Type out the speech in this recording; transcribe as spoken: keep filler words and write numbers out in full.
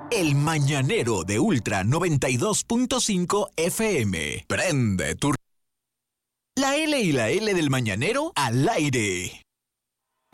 El Mañanero de Ultra noventa y dos punto cinco F M. Prende tu... La L y la L del Mañanero al aire.